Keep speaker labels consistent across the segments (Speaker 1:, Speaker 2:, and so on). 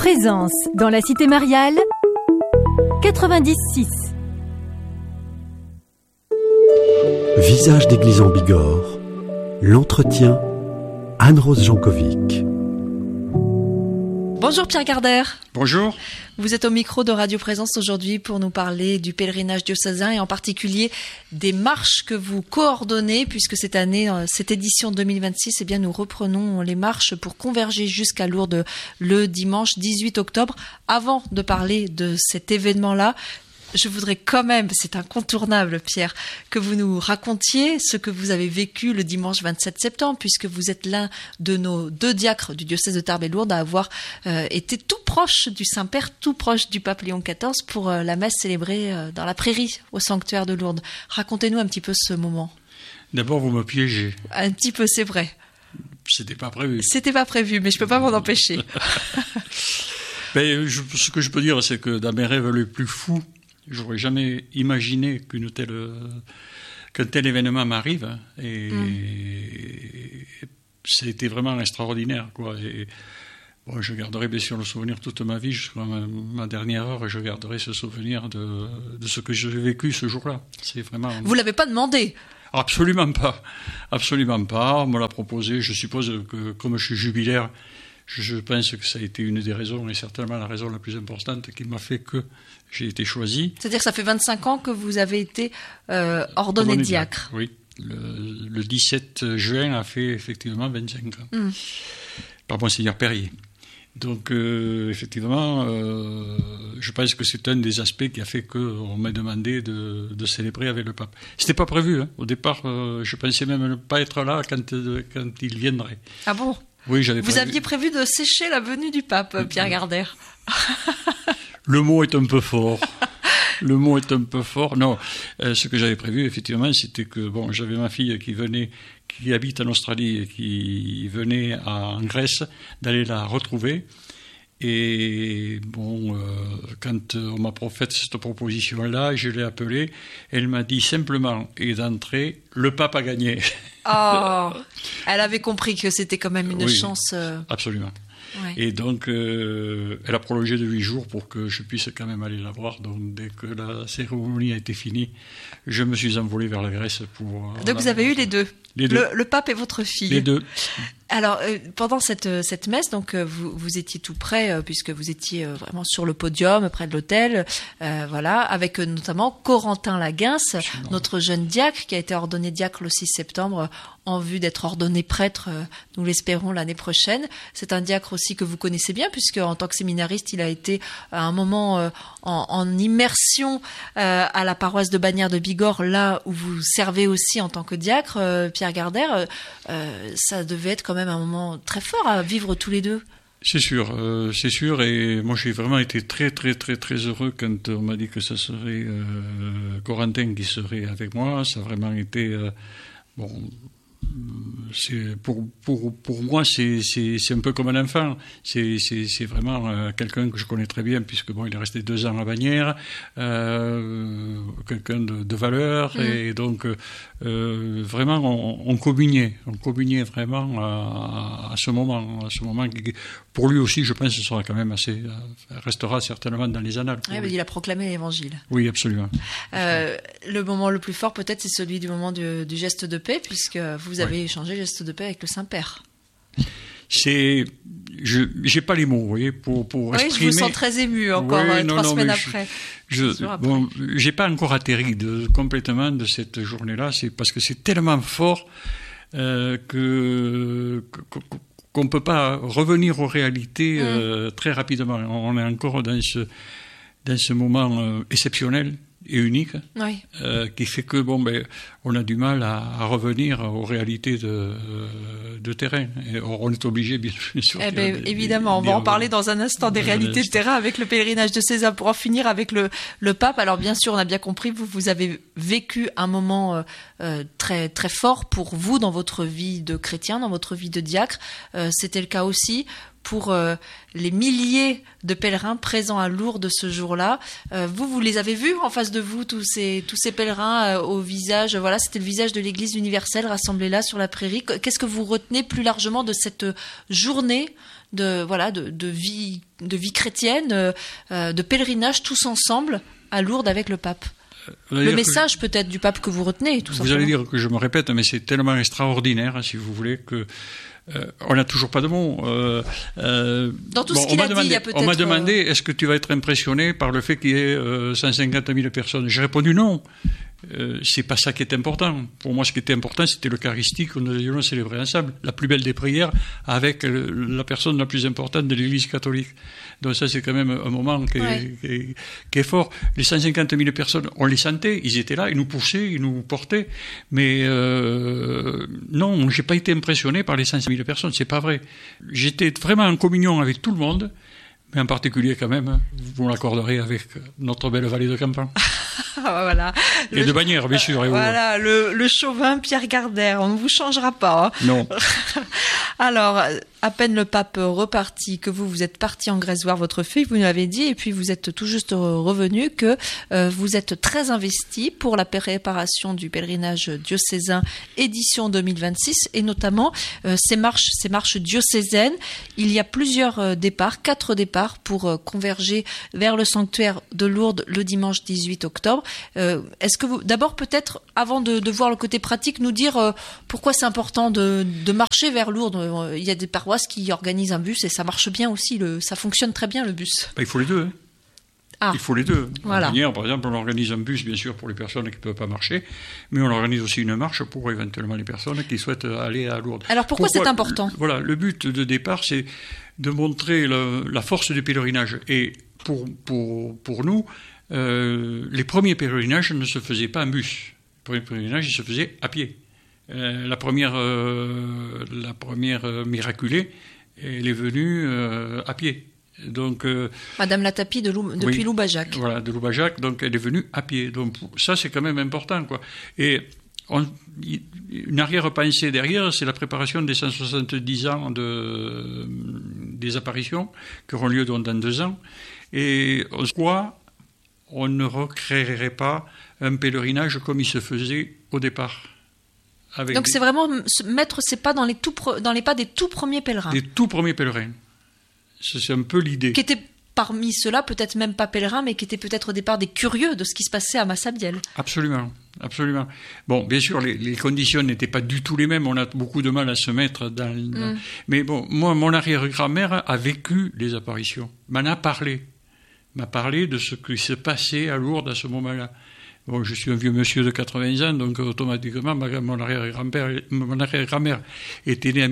Speaker 1: Présence dans la Cité Mariale, 90.6.
Speaker 2: Visage d'église en Bigorre, l'entretien, Anne-Rose Jankovic.
Speaker 3: Bonjour Pierre Gardère.
Speaker 4: Bonjour.
Speaker 3: Vous êtes au micro de Radio Présence aujourd'hui pour nous parler du pèlerinage diocésain et en particulier des marches que vous coordonnez, puisque cette année, cette édition 2026, eh bien, nous reprenons les marches pour converger jusqu'à Lourdes le dimanche 18 octobre. Avant de parler de cet événement-là, je voudrais quand même, c'est incontournable Pierre, que vous nous racontiez ce que vous avez vécu le dimanche 27 septembre, puisque vous êtes l'un de nos 2 diacres du diocèse de Tarbes et Lourdes à avoir été tout proche du Saint-Père, tout proche du pape Léon XIV pour la messe célébrée dans la prairie au sanctuaire de Lourdes. Racontez-nous un petit peu ce moment.
Speaker 4: D'abord, vous me piégez.
Speaker 3: Un petit peu, c'est vrai.
Speaker 4: C'était pas prévu.
Speaker 3: C'était pas prévu, mais je peux pas m'en empêcher.
Speaker 4: Ce que je peux dire, c'est que dans mes rêves les plus fous, j'aurais jamais imaginé qu'un tel événement m'arrive, et c'était vraiment extraordinaire, quoi. Et bon, je garderai bien sûr le souvenir toute ma vie, jusqu'à ma dernière heure, je garderai ce souvenir de ce que j'ai vécu ce jour-là. C'est vraiment.
Speaker 3: Vous l'avez pas demandé?
Speaker 4: Absolument pas, absolument pas. On me l'a proposé. Je suppose que comme je suis jubilaire, je pense que ça a été une des raisons, et certainement la raison la plus importante qui m'a fait que j'ai été choisi.
Speaker 3: C'est-à-dire que ça fait 25 ans que vous avez été ordonné diacre.
Speaker 4: Oui, le 17 juin a fait effectivement 25 ans, par Monseigneur Perrier. Donc effectivement, je pense que c'est un des aspects qui a fait qu'on m'a demandé de célébrer avec le pape. C'était pas prévu, hein. Au départ, je pensais même ne pas être là quand il viendrait.
Speaker 3: Ah bon?
Speaker 4: Oui,
Speaker 3: Vous aviez prévu de sécher la venue du pape, Pierre Gardère.
Speaker 4: Le mot est un peu fort. Le mot est un peu fort. Non, ce que j'avais prévu, effectivement, c'était que bon, j'avais ma fille qui habite en Australie et qui venait en Grèce, d'aller la retrouver. Et bon, quand on m'a fait cette proposition-là, je l'ai appelée. Elle m'a dit simplement et d'entrée, le pape a gagné.
Speaker 3: Oh, elle avait compris que c'était quand même une chance.
Speaker 4: Absolument.
Speaker 3: Ouais.
Speaker 4: Et donc, elle a prolongé de 8 jours pour que je puisse quand même aller la voir. Donc, dès que la cérémonie a été finie, je me suis envolé vers la Grèce pour...
Speaker 3: Donc, vous avez eu les deux.
Speaker 4: Les deux.
Speaker 3: Le pape et votre fille.
Speaker 4: Les deux.
Speaker 3: Alors, pendant cette messe, donc vous étiez tout près, puisque vous étiez vraiment sur le podium, près de l'autel, voilà, avec notamment Corentin Laguens, notre jeune diacre, qui a été ordonné diacre le 6 septembre, en vue d'être ordonné prêtre, nous l'espérons, l'année prochaine. C'est un diacre aussi que vous connaissez bien, puisque en tant que séminariste, il a été à un moment en immersion à la paroisse de Bagnères de Bigorre, là où vous servez aussi en tant que diacre, Pierre Gardère. Ça devait être quand même un moment très fort à vivre tous les deux.
Speaker 4: C'est sûr, et moi j'ai vraiment été très très très très heureux quand on m'a dit que ça serait Corentin qui serait avec moi. Ça a vraiment été bon. C'est pour moi c'est un peu comme un enfant. C'est vraiment quelqu'un que je connais très bien, puisque bon, il est resté 2 ans à Bagnères, quelqu'un de valeur, et donc vraiment on communiait vraiment à ce moment qui, pour lui aussi, je pense, ce sera quand même assez, restera certainement dans les annales.
Speaker 3: Oui, il a proclamé l'Évangile.
Speaker 4: Oui, absolument.
Speaker 3: Le moment le plus fort, peut-être, c'est celui du moment du geste de paix, puisque vous avez échangé geste de paix avec le Saint-Père.
Speaker 4: J'ai pas les mots, vous voyez, pour exprimer.
Speaker 3: Je vous sens très ému encore 3 semaines après.
Speaker 4: J'ai pas encore atterri complètement de cette journée-là. C'est parce que c'est tellement fort qu'on peut pas revenir aux réalités très rapidement. On est encore dans ce moment exceptionnel et unique, qui fait que on a du mal à revenir aux réalités de terrain. Et on est obligé, bien sûr.
Speaker 3: Évidemment, on va en parler dans un instant des réalités de terrain avec le pèlerinage de César, pour en finir avec le pape. Alors bien sûr, on a bien compris, vous avez vécu un moment très très fort pour vous dans votre vie de chrétien, dans votre vie de diacre. C'était le cas aussi pour les milliers de pèlerins présents à Lourdes ce jour-là. Vous les avez vus en face de vous, tous ces pèlerins au visage, voilà, c'était le visage de l'Église universelle rassemblée là sur la prairie. Qu'est-ce que vous retenez plus largement de cette journée de vie chrétienne, de pèlerinage tous ensemble à Lourdes avec le pape? Le message peut-être du pape que vous retenez, tout simplement.
Speaker 4: Vous allez dire que je me répète, mais c'est tellement extraordinaire, si vous voulez, que on n'a toujours pas de mots.
Speaker 3: Dans tout ce qu'il a dit, il y a peut-être...
Speaker 4: On m'a demandé, est-ce que tu vas être impressionné par le fait qu'il y ait 150 000 personnes? J'ai répondu non. C'est pas ça qui est important. Pour moi, ce qui était important, c'était l'Eucharistie que nous allions célébrer ensemble, la plus belle des prières, avec la personne la plus importante de l'Église catholique. Donc ça, c'est quand même un moment qui est fort. Les 150 000 personnes, on les sentait, ils étaient là, ils nous poussaient, ils nous portaient. Mais non, j'ai pas été impressionné par les 150 000 personnes, c'est pas vrai. J'étais vraiment en communion avec tout le monde, mais en particulier quand même, vous l'accorderez, avec notre belle vallée de Campan.
Speaker 3: Voilà.
Speaker 4: Et de Bagnères, bien sûr.
Speaker 3: Voilà, le chauvin Pierre Gardère, on ne vous changera pas. Hein.
Speaker 4: Non.
Speaker 3: Alors, à peine le pape reparti, que vous êtes parti en Grèce voir votre fille, vous nous l'avez dit, et puis vous êtes tout juste revenu, que vous êtes très investi pour la préparation du pèlerinage diocésain édition 2026, et notamment ces marches diocésaines. Il y a plusieurs départs, 4 départs pour converger vers le sanctuaire de Lourdes le dimanche 18 octobre. Est-ce que vous, d'abord peut-être, avant de voir le côté pratique, nous dire pourquoi c'est important de marcher vers Lourdes? Il y a des paroisses qui organisent un bus et ça marche bien aussi, ça fonctionne très bien le bus.
Speaker 4: Il faut les deux. Il faut les deux.
Speaker 3: Voilà.
Speaker 4: Par exemple, on organise un bus, bien sûr, pour les personnes qui ne peuvent pas marcher, mais on organise aussi une marche pour éventuellement les personnes qui souhaitent aller à Lourdes.
Speaker 3: Alors pourquoi c'est important?
Speaker 4: Voilà, le but de départ, c'est de montrer la force du pèlerinage. Et pour nous, les premiers pèlerinages ne se faisaient pas en bus. Les premiers pèlerinages, ils se faisaient à pied. La première miraculée, elle est venue à pied. Donc,
Speaker 3: Madame Latapie depuis Loubajac.
Speaker 4: Voilà, de Loubajac, donc elle est venue à pied. Donc ça, c'est quand même important, quoi. Et une arrière-pensée derrière, c'est la préparation des 170 ans des apparitions qui auront lieu dans 2 ans. Et on ne recréerait pas un pèlerinage comme il se faisait au départ.
Speaker 3: Donc c'est vraiment mettre ses pas dans les pas des tout premiers pèlerins.
Speaker 4: Des tout premiers pèlerins. C'est un peu l'idée.
Speaker 3: Qui étaient parmi ceux-là, peut-être même pas pèlerins, mais qui étaient peut-être au départ des curieux de ce qui se passait à Massabielle.
Speaker 4: Absolument, absolument. Bon, bien sûr, les conditions n'étaient pas du tout les mêmes. On a beaucoup de mal à se mettre dans... Mais bon, moi, mon arrière-grand-mère a vécu les apparitions. M'a parlé de ce qui se passait à Lourdes à ce moment-là. Bon, je suis un vieux monsieur de 80 ans, donc automatiquement, mon arrière-grand-mère était née en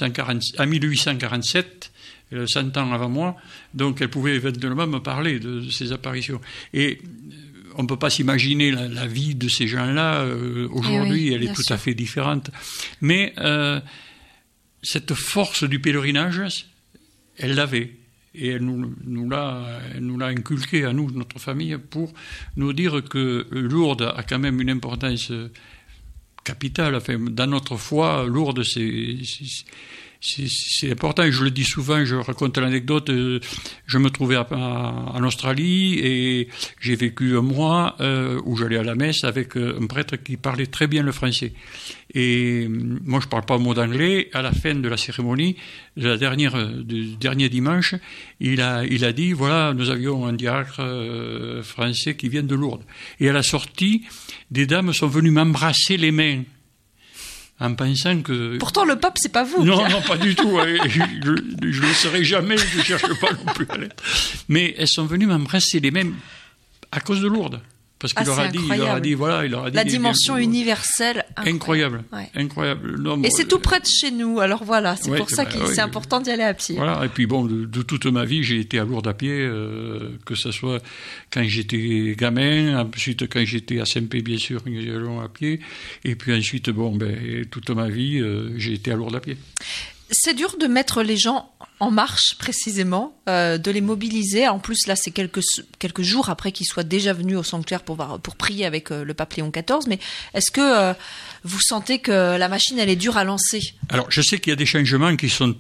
Speaker 4: 1847, 100 ans avant moi, donc elle pouvait éventuellement me parler de ces apparitions. Et on ne peut pas s'imaginer la vie de ces gens-là aujourd'hui, elle est tout à fait différente. Mais cette force du pèlerinage, elle l'avait. Et elle nous l'a inculqué à nous, notre famille, pour nous dire que Lourdes a quand même une importance capitale. Enfin, dans notre foi, Lourdes, c'est important. Et je le dis souvent, je raconte l'anecdote. Je me trouvais en Australie et j'ai vécu un mois où j'allais à la messe avec un prêtre qui parlait très bien le français. Et moi, je ne parle pas un mot d'anglais. À la fin de la cérémonie, du dernier dimanche, il a dit, voilà, nous avions un diacre français qui vient de Lourdes. Et à la sortie, des dames sont venues m'embrasser les mains. En pensant que...
Speaker 3: Pourtant, le pape, c'est pas vous.
Speaker 4: Non, pas du tout. Je ne le serai jamais, je ne cherche pas non plus à l'être. Mais elles sont venues m'embrasser les mains à cause de Lourdes. Parce qu'il leur a dit,
Speaker 3: la dimension universelle.
Speaker 4: Incroyable. Ouais. Incroyable. Non,
Speaker 3: et c'est tout près de chez nous. Alors voilà, c'est pour ça que c'est important d'y aller à pied.
Speaker 4: Voilà. Et puis bon, de toute ma vie, j'ai été à Lourdes à pied, que ce soit quand j'étais gamin, ensuite quand j'étais à Saint-Pé, bien sûr, nous y allons à pied. Et puis ensuite, toute ma vie, j'ai été à Lourdes à pied.
Speaker 3: C'est dur de mettre les gens en marche, précisément, de les mobiliser. En plus, là, c'est quelques jours après qu'ils soient déjà venus au sanctuaire pour prier avec le pape Léon XIV. Mais est-ce que vous sentez que la machine, elle est dure à lancer?
Speaker 4: Alors, je sais qu'il y a des changements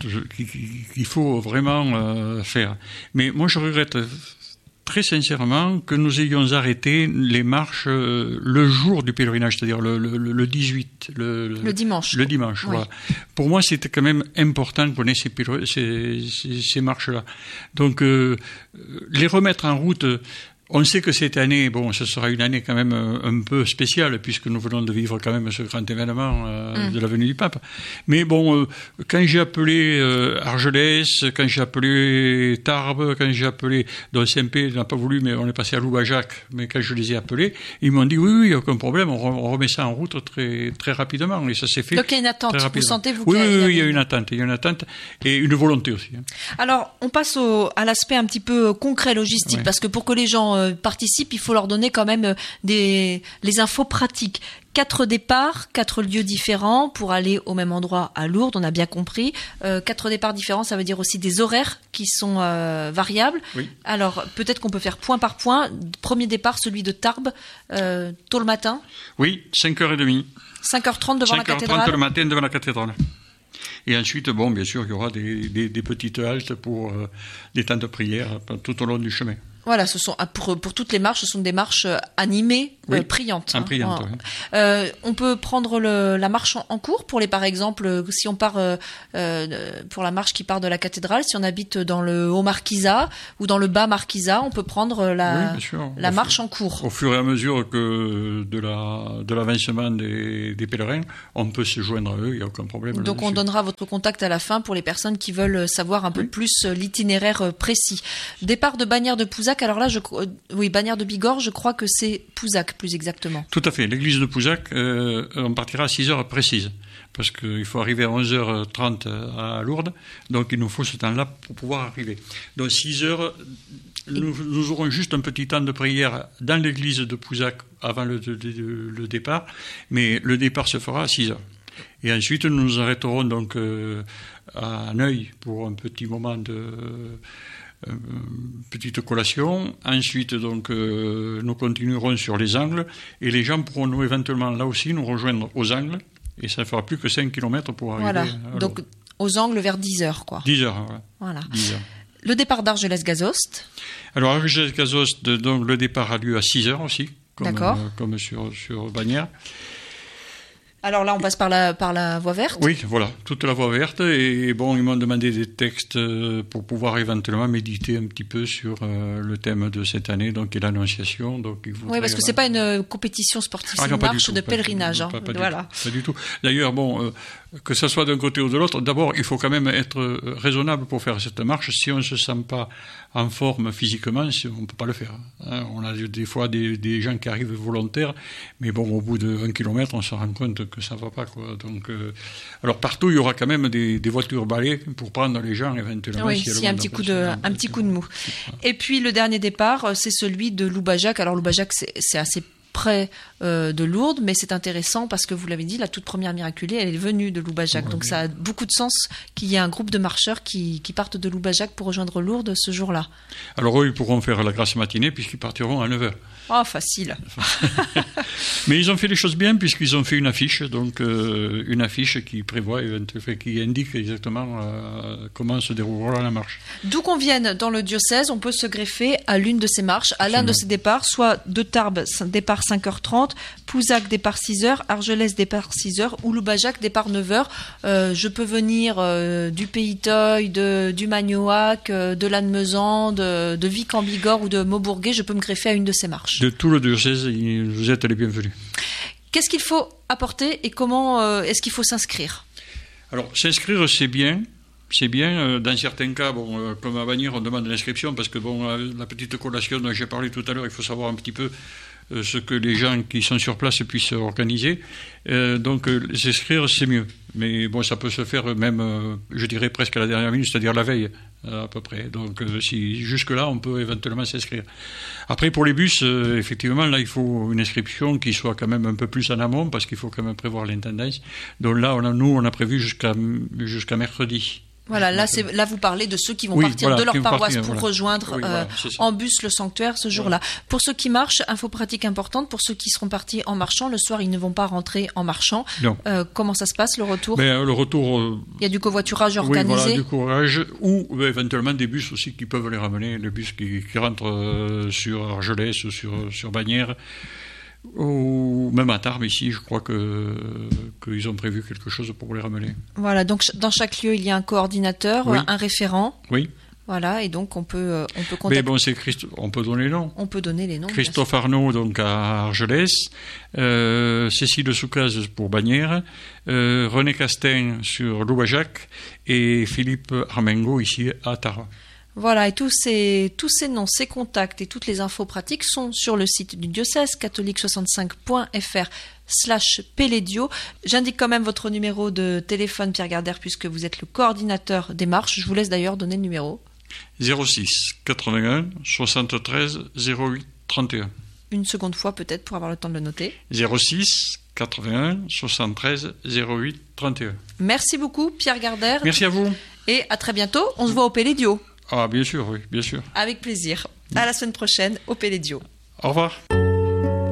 Speaker 4: qu'il faut vraiment faire. Mais moi, je regrette très sincèrement que nous ayons arrêté les marches le jour du pèlerinage, c'est-à-dire le 18.
Speaker 3: Le dimanche.
Speaker 4: Le dimanche,
Speaker 3: oui.
Speaker 4: Voilà. Pour moi, c'était quand même important qu'on ait ces marches-là. Donc, les remettre en route... On sait que cette année, ce sera une année quand même un peu spéciale, puisque nous venons de vivre quand même ce grand événement de la venue du pape. Mais quand j'ai appelé Argelès, quand j'ai appelé Tarbes, quand j'ai appelé Saint-Pé, n'a pas voulu, mais on est passé à Loubajac, mais quand je les ai appelés, ils m'ont dit oui, aucun problème, on remet ça en route très, très rapidement, et ça s'est fait.
Speaker 3: Donc il y a une attente, vous sentez
Speaker 4: Oui, il y a une attente, et une volonté aussi.
Speaker 3: Alors, on passe à l'aspect un petit peu concret, logistique, parce que pour que les gens participent, il faut leur donner quand même les infos pratiques. 4 départs, 4 lieux différents pour aller au même endroit à Lourdes, on a bien compris. 4 départs différents, ça veut dire aussi des horaires qui sont variables. Oui. Alors, peut-être qu'on peut faire point par point. Premier départ, celui de Tarbes, tôt le matin.
Speaker 4: Oui, 5h30.
Speaker 3: 5h30 devant la cathédrale.
Speaker 4: 5h30 le matin devant la cathédrale. Et ensuite, bien sûr, il y aura des petites haltes pour des temps de prière tout au long du chemin.
Speaker 3: Voilà, ce sont pour toutes les marches, ce sont des marches animées, priantes.
Speaker 4: Priantes,
Speaker 3: oui. On peut prendre la marche en cours pour par exemple, si on part pour la marche qui part de la cathédrale, si on habite dans le Haut Marquisat ou dans le Bas Marquisat, on peut prendre la marche en cours.
Speaker 4: Au fur et à mesure que de l'avancement des pèlerins, on peut se joindre à eux, il n'y a aucun problème.
Speaker 3: Donc on donnera votre contact à la fin pour les personnes qui veulent savoir un peu plus l'itinéraire précis. Départ de Bagnères de Pouzac. Alors là, Bagnères de Bigorre, je crois que c'est Pouzac, plus exactement.
Speaker 4: Tout à fait. L'église de Pouzac, on partira à 6h précises, parce qu'il faut arriver à 11h30 à Lourdes, donc il nous faut ce temps-là pour pouvoir arriver. Donc 6h, nous aurons juste un petit temps de prière dans l'église de Pouzac avant le départ, mais le départ se fera à 6h. Et ensuite, nous nous arrêterons donc à Neuil pour un petit moment de... petite collation. Ensuite, donc, nous continuerons sur les Angles et les gens pourront éventuellement là aussi nous rejoindre aux Angles et ça ne fera plus que 5 km pour arriver.
Speaker 3: Voilà, donc aux Angles vers 10h, quoi.
Speaker 4: 10h,
Speaker 3: voilà.
Speaker 4: 10h.
Speaker 3: Le départ d'Argelès-Gazost.
Speaker 4: Alors, Argelès-Gazost, donc, le départ a lieu à 6h aussi, comme sur Bagnères.
Speaker 3: Alors là, on passe par la voie verte.
Speaker 4: Oui, voilà, toute la voie verte. Et ils m'ont demandé des textes pour pouvoir éventuellement méditer un petit peu sur le thème de cette année, donc qui est l'Annonciation.
Speaker 3: Oui, parce que c'est pas une compétition sportive, c'est une marche de pèlerinage.
Speaker 4: Pas du tout. D'ailleurs, que ce soit d'un côté ou de l'autre, d'abord, il faut quand même être raisonnable pour faire cette marche. Si on ne se sent pas en forme physiquement, on ne peut pas le faire. On a des fois des gens qui arrivent volontaires, mais au bout de 1 kilomètre, on se rend compte que ça ne va pas, quoi. Donc, alors partout, il y aura quand même des voitures balais pour prendre les gens éventuellement.
Speaker 3: Oui, s'il y a un petit coup de mou. Et puis le dernier départ, c'est celui de Loubajac. Alors Loubajac, c'est assez près de Lourdes, mais c'est intéressant parce que vous l'avez dit, la toute première Miraculée, elle est venue de Loubajac. Donc ça a beaucoup de sens qu'il y ait un groupe de marcheurs qui partent de Loubajac pour rejoindre Lourdes ce jour-là.
Speaker 4: Alors eux, ils pourront faire la grasse matinée puisqu'ils partiront à 9h.
Speaker 3: Oh, facile.
Speaker 4: Mais ils ont fait les choses bien puisqu'ils ont fait une affiche, donc une affiche qui prévoit, qui indique exactement comment se déroulera la marche.
Speaker 3: D'où qu'on vienne dans le diocèse, on peut se greffer à l'une de ces marches, à l'un de ces départs, soit de Tarbes, départ 5h30, Pouzac, départ 6h, Argelès, départ 6h, ou Loubajac, départ 9h. Je peux venir du Pays Toy, du Magnoac, de Lannemezan, de Vic en Bigorre ou de Maubourguet, je peux me greffer à une de ces marches.
Speaker 4: De tout le diocèse, vous êtes les bienvenus.
Speaker 3: Qu'est-ce qu'il faut apporter et comment est-ce qu'il faut s'inscrire ?
Speaker 4: Alors, s'inscrire, c'est bien. C'est bien. Dans certains cas, comme à Bagnères, on demande l'inscription parce que la petite collation dont j'ai parlé tout à l'heure, il faut savoir un petit peu ce que les gens qui sont sur place puissent organiser. Donc s'inscrire, c'est mieux. Mais bon, ça peut se faire même, je dirais presque à la dernière minute, c'est-à-dire la veille, à peu près. Donc si jusque-là, on peut éventuellement s'inscrire. Après, pour les bus, effectivement, là, il faut une inscription qui soit quand même un peu plus en amont, parce qu'il faut quand même prévoir l'intendance. Donc là, on a prévu jusqu'à mercredi.
Speaker 3: Voilà, là vous parlez de ceux qui vont partir de leur paroisse pour rejoindre en bus le sanctuaire ce jour-là. Pour ceux qui marchent, info pratique importante, pour ceux qui seront partis en marchant, le soir ils ne vont pas rentrer en marchant. Non. Comment ça se passe le retour ?
Speaker 4: Le retour...
Speaker 3: il y a du covoiturage organisé ?
Speaker 4: Oui, voilà, du courage, ou éventuellement des bus aussi qui peuvent les ramener, les bus qui rentrent sur Argelès ou sur Bagnères. Ou même à Tarbes, ici, je crois qu'ils ont prévu quelque chose pour les ramener. Voilà,
Speaker 3: donc dans chaque lieu, il y a un coordinateur, un référent.
Speaker 4: Oui.
Speaker 3: Voilà, et donc on peut contacter.
Speaker 4: Mais bon, on peut donner les noms.
Speaker 3: On peut donner les noms.
Speaker 4: Christophe Arnaud, donc à Argelès, Cécile Soucaz pour Bagnères, René Castin sur Loubajac et Philippe Armengo ici à Tarbes.
Speaker 3: Voilà, et tous ces noms, ces contacts et toutes les infos pratiques sont sur le site du diocèse catholique65.fr/Pélédio. J'indique quand même votre numéro de téléphone, Pierre Gardère, puisque vous êtes le coordinateur des marches. Je vous laisse d'ailleurs donner le numéro.
Speaker 4: 06 81 73 08 31.
Speaker 3: Une seconde fois peut-être pour avoir le temps de le noter.
Speaker 4: 06 81 73 08 31.
Speaker 3: Merci beaucoup, Pierre Gardère.
Speaker 4: Merci à vous.
Speaker 3: Et à très bientôt. On se voit au Pélédio.
Speaker 4: Ah, bien sûr, oui, bien sûr.
Speaker 3: Avec plaisir. À la semaine prochaine, au Pélédio.
Speaker 4: Au revoir.